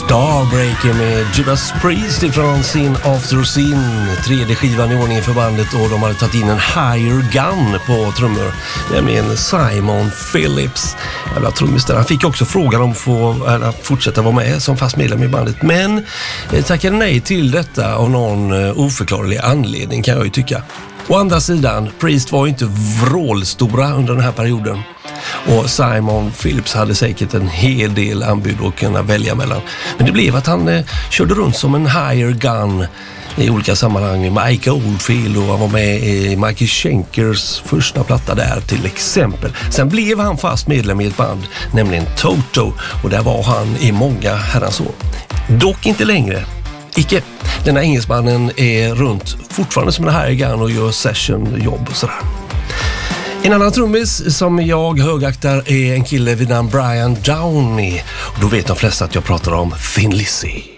Starbreaker med Judas Priest ifrån sin After Sin, tredje skivan i ordningen för bandet, och de hade tagit in en higher gun på trummor, nämligen Simon Phillips. Jävla trummis där. Han fick också frågan om att få fortsätta vara med som fast medlem i bandet, men tackade nej till detta av någon oförklarlig anledning, kan jag ju tycka. Å andra sidan, Priest var ju inte vrålstora under den här perioden. Och Simon Phillips hade säkert en hel del anbud att kunna välja mellan. Men det blev att han körde runt som en higher gun i olika sammanhang med Mike Oldfield, och han var med i Michael Schenkers första platta där till exempel. Sen blev han fast medlem i ett band, nämligen Toto, och där var han i många herrans år. Dock inte längre. Icke. Denna engelsmannen är runt fortfarande som en higher gun och gör sessionjobb och sådär. En annan trummis som jag högaktar är en kille vid namn Brian Downey. Och då vet de flesta att jag pratar om Thin Lizzy.